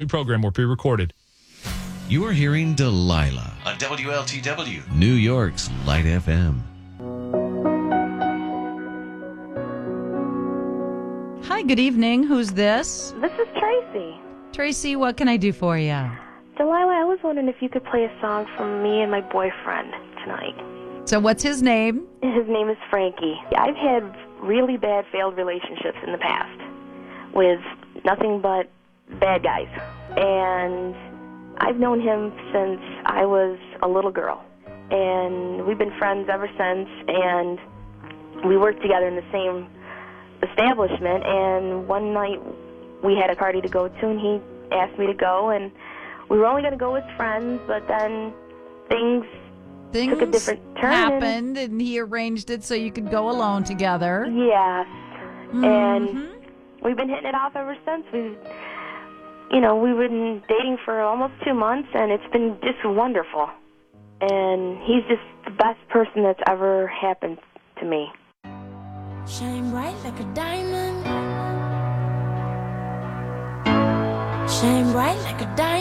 program or pre-recorded. You are hearing Delilah on WLTW, New York's Light FM. Hi, good evening. Who's this? This is Tracy. Tracy, what can I do for you? Delilah, I was wondering if you could play a song from me and my boyfriend tonight. So what's his name? His name is Frankie. I've had really bad failed relationships in the past with nothing but bad guys. And I've known him since I was a little girl. And we've been friends ever since, and we worked together in the same establishment. And one night we had a party to go to, and he asked me to go, and we were only going to go as friends, but then things took a different turn. Happened, and he arranged it so you could go alone together. Yes. Mm-hmm. And we've been hitting it off ever since. We've been dating for almost 2 months, and it's been just wonderful. And he's just the best person that's ever happened to me. Shine bright like a diamond. Shine bright like a diamond.